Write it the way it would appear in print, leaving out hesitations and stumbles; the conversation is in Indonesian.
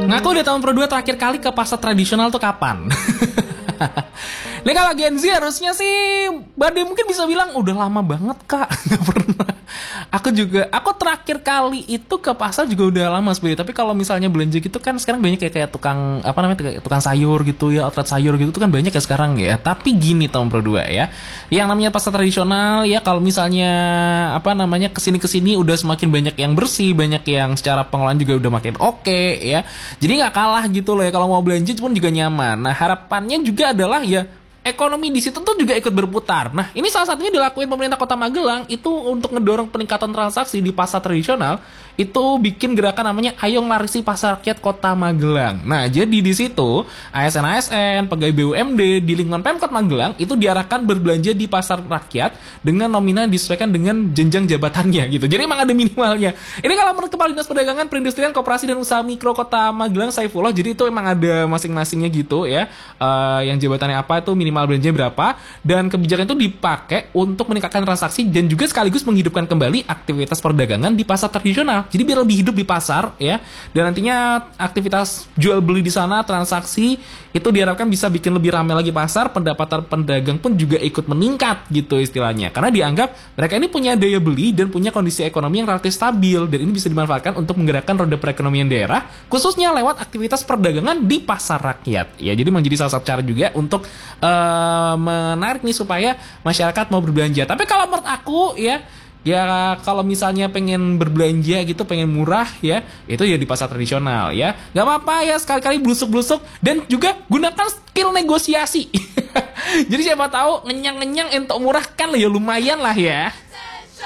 Ngaku udah tahun Pro 2 terakhir kali ke pasar tradisional tuh kapan? Nah kalau Gen Z harusnya sih Bade mungkin bisa bilang udah lama banget kak. Gak pernah. Aku terakhir kali itu ke pasar juga udah lama sebenarnya. Tapi kalau misalnya belanja gitu kan sekarang banyak kayak tukang apa namanya kayak tukang sayur gitu ya, outlet sayur gitu tuh kan banyak ya sekarang ya. Tapi gini tahun Pro 2 ya, yang namanya pasar tradisional ya kalau misalnya apa namanya kesini udah semakin banyak yang bersih, banyak yang secara pengelolaan juga udah makin oke ya. Jadi nggak kalah gitu loh ya, kalau mau belanja pun juga nyaman. Nah harapannya juga adalah ya ekonomi di situ tuh juga ikut berputar. Nah, ini salah satunya dilakuin pemerintah Kota Magelang itu untuk ngedorong peningkatan transaksi di pasar tradisional. Itu bikin gerakan namanya Ayo Larisi Pasar Rakyat Kota Magelang. Nah, jadi di situ ASN-ASN, pegawai BUMD di lingkungan Pemkot Magelang itu diarahkan berbelanja di pasar rakyat dengan nominal disesuaikan dengan jenjang jabatannya gitu. Jadi emang ada minimalnya. Ini kalau menurut Kepala Dinas Perdagangan, Perindustrian, Koperasi dan Usaha Mikro Kota Magelang Saifullah, jadi itu emang ada masing-masingnya gitu ya. Yang jabatannya apa itu minimal belanja berapa, dan kebijakan itu dipakai untuk meningkatkan transaksi dan juga sekaligus menghidupkan kembali aktivitas perdagangan di pasar tradisional. Jadi biar lebih hidup di pasar ya. Dan nantinya aktivitas jual beli di sana, transaksi itu diharapkan bisa bikin lebih ramai lagi pasar, pendapatan pedagang pun juga ikut meningkat gitu istilahnya. Karena dianggap mereka ini punya daya beli dan punya kondisi ekonomi yang relatif stabil, dan ini bisa dimanfaatkan untuk menggerakkan roda perekonomian daerah khususnya lewat aktivitas perdagangan di pasar rakyat. Ya, jadi menjadi salah satu cara juga untuk menarik nih supaya masyarakat mau berbelanja. Tapi kalau menurut aku ya kalau misalnya pengen berbelanja gitu, pengen murah ya, itu ya di pasar tradisional ya. Gak apa-apa ya sekali-kali blusuk-blusuk, dan juga gunakan skill negosiasi. Jadi siapa tahu ngenyang-ngenyang untuk murah kan ya lumayan lah ya.